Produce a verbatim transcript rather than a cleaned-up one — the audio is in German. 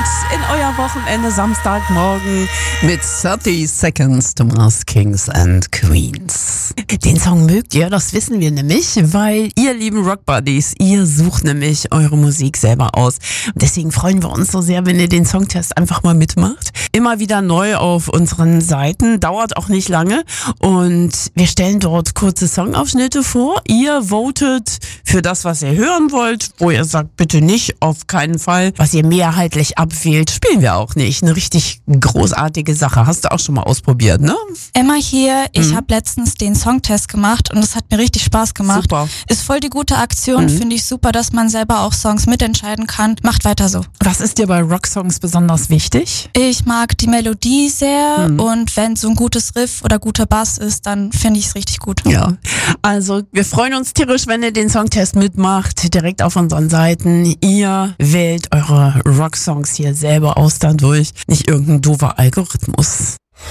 in euer Wochenende Samstagmorgen mit thirty Seconds to Mars Kings and Queens. Den Song mögt ihr, das wissen wir nämlich, weil ihr lieben Rock Buddies, ihr sucht nämlich eure Musik selber aus. Und deswegen freuen wir uns so sehr, wenn ihr den Songtest einfach mal mitmacht. Immer wieder neu auf unseren Seiten, dauert auch nicht lange und wir stellen dort kurze Songausschnitte vor. Ihr votet für das, was ihr hören wollt, wo ihr sagt, bitte nicht, auf keinen Fall. Was ihr mehrheitlich abwählt, spielen wir auch nicht. Eine richtig großartige Sache. Hast du auch schon mal ausprobiert, ne? Emma hier, ich Mhm. habe letztens den Songtest gemacht und es hat mir richtig Spaß gemacht. Super. Ist voll die gute Aktion, Mhm. finde ich super, dass man selber auch Songs mitentscheiden kann. Macht weiter so. Was ist dir bei Rocksongs besonders wichtig? Ich mag die Melodie sehr Mhm. und wenn so ein gutes Riff oder guter Bass ist, dann finde ich es richtig gut. Ja, also wir freuen uns tierisch, wenn ihr den Songtest mitmacht, direkt auf unseren Seiten. Ihr wählt eure Rocksongs hier selber aus dadurch, nicht irgendein doofer Algorithmus.